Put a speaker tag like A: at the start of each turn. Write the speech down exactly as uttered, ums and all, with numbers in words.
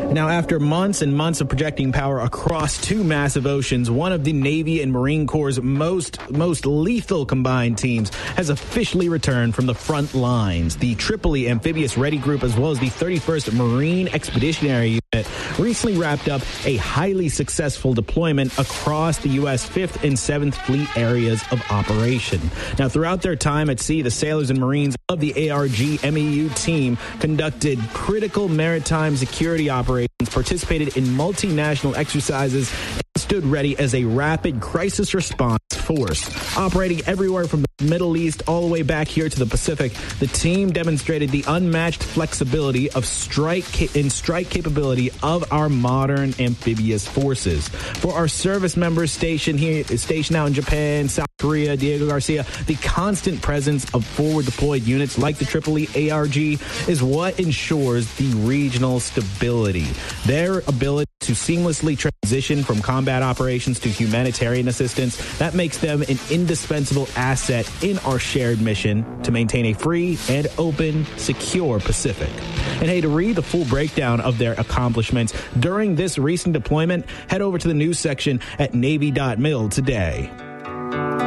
A: Now, after months and months of projecting power across two massive oceans, one of the Navy and Marine Corps' most most lethal combined teams has officially returned from the front lines. The Tripoli Amphibious Ready Group, as well as the thirty-first Marine Expeditionary Unit, recently wrapped up a highly successful deployment across the U S fifth and seventh Fleet areas of operation. Now, throughout their time at sea, the sailors and Marines of the A R G M E U team conducted critical maritime security operations, participated in multinational exercises, and stood ready as a rapid crisis response force. Operating everywhere from the Middle East all the way back here to the Pacific, the team demonstrated the unmatched flexibility of strike ca- and strike capability of our modern amphibious forces. For our service members stationed here, stationed out in Japan, South Korea, Diego Garcia, the constant presence of forward deployed units like the Tripoli A R G is what ensures the regional stability. Their ability to seamlessly transition from combat operations to humanitarian assistance, that makes them an indispensable asset in our shared mission to maintain a free and open, secure Pacific. And hey, to read the full breakdown of their accomplishments during this recent deployment, head over to the news section at Navy dot mil today.